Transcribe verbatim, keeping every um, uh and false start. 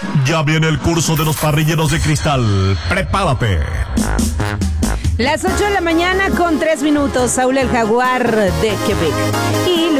Ya viene el curso de los parrilleros de cristal. Prepárate. Las ocho de la mañana con tres minutos. Saúl el Jaguar de Quebec. Y